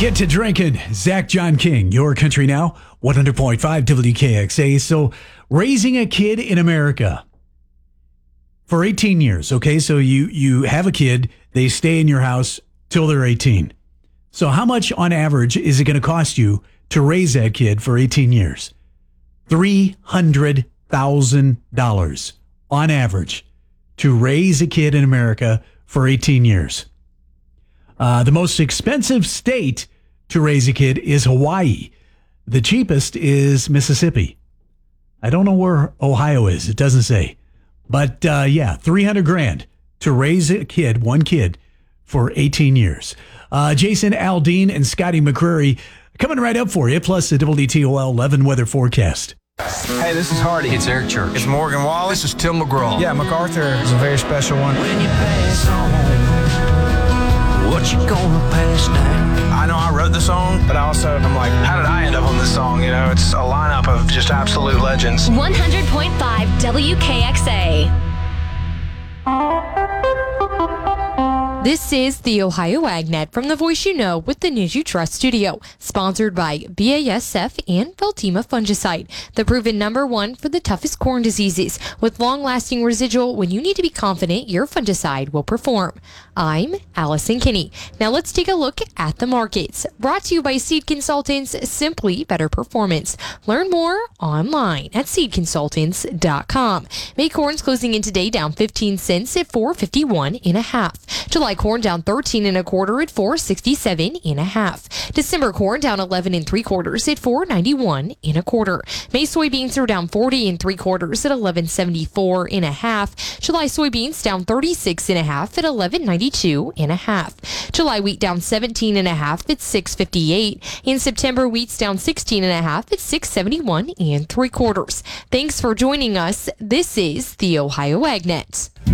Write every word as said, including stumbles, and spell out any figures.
Get to drinking. Zach John King, Your Country Now, one hundred point five W K X A. So raising a kid in America for eighteen years, okay? So you, you have a kid, they stay in your house till they're eighteen. So how much on average is it going to cost you to raise that kid for eighteen years? three hundred thousand dollars on average to raise a kid in America for eighteen years. Uh, the most expensive state to raise a kid is Hawaii. The cheapest is Mississippi. I don't know where Ohio is. It doesn't say. But uh, yeah, three hundred grand to raise a kid, one kid, for eighteen years. Uh, Jason Aldean and Scotty McCreary coming right up for you, plus the W T O L eleven weather forecast. Hey, this is Hardy. It's Eric Church. It's Morgan Wallace. This is Tim McGraw. Yeah, MacArthur is a very special one. When you pass on, what you gonna pass down? I know I wrote the song, but also I'm like, how did I end up on this song? You know, it's a lineup of just absolute legends. one hundred point five W K X A. This is the Ohio AgNet from the Voice You Know with the News You Trust studio, sponsored by B A S F and Veltima fungicide, the proven number one for the toughest corn diseases, with long-lasting residual when you need to be confident your fungicide will perform. I'm Allison Kinney. Now let's take a look at the markets. Brought to you by Seed Consultants, simply better performance. Learn more online at seed consultants dot com. May corn's closing in today down fifteen cents at four fifty-one and a half. July corn down thirteen and a quarter at four sixty-seven and a half. December corn down eleven and three quarters at four ninety-one and a quarter. May soybeans are down forty and three quarters at eleven seventy-four and a half. July soybeans down thirty-six and a half at eleven ninety-two and a half. July wheat down seventeen and a half at six fifty-eight. In September, wheat's down sixteen and a half at six seventy-one and three quarters. Thanks for joining us. This is the Ohio AgNet.